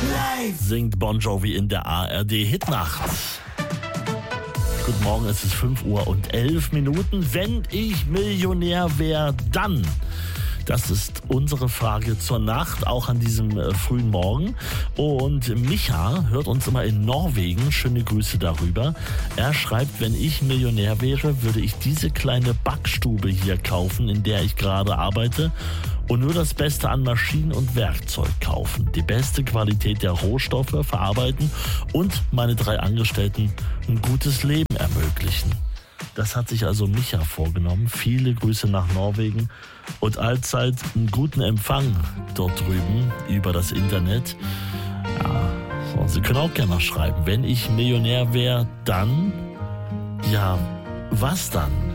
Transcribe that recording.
Singt Bon Jovi in der ARD-Hitnacht. Guten Morgen, es ist 5:11 Uhr. Wenn ich Millionär wäre, dann... Das ist unsere Frage zur Nacht, auch an diesem frühen Morgen. Und Micha hört uns immer in Norwegen. Schöne Grüße darüber. Er schreibt, wenn ich Millionär wäre, würde ich diese kleine Backstube hier kaufen, in der ich gerade arbeite. Und nur das Beste an Maschinen und Werkzeug kaufen. Die beste Qualität der Rohstoffe verarbeiten und meine 3 Angestellten ein gutes Leben ermöglichen. Das hat sich also Micha vorgenommen. Viele Grüße nach Norwegen und allzeit einen guten Empfang dort drüben über das Internet. Ja, so, Sie können auch gerne noch schreiben. Wenn ich Millionär wäre, dann... Ja, was dann?